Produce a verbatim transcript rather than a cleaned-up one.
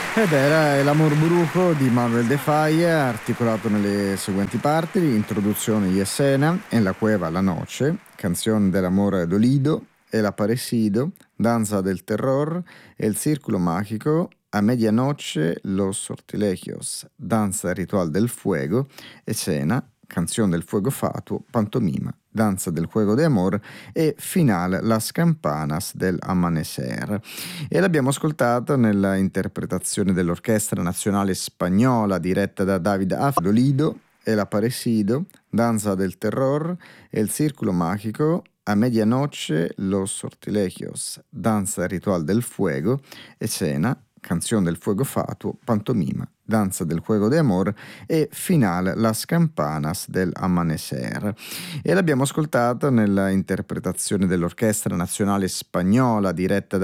Ed era El Amor Brujo di Manuel de Falla, articolato nelle seguenti parti: introduzione y escena, En la cueva la noche, canción del amor dolido, El aparecido, danza del terror, El círculo mágico, A medianoche, Los sortilegios, danza ritual del fuego, escena, canción del fuego fatuo, pantomima, danza del juego de amor e finale Las campanas del amanecer. E l'abbiamo ascoltato nella interpretazione dell'Orchestra Nazionale Spagnola diretta da David Afdolido, El Aparecido, Danza del Terror, El Círculo Mágico, A medianoche, Los sortilegios, danza ritual del fuego, escena, canción del fuego fatuo, pantomima, danza del juego de amor e finale Las campanas del amanecer. E l'abbiamo ascoltato nella interpretazione dell'Orchestra Nazionale Spagnola diretta da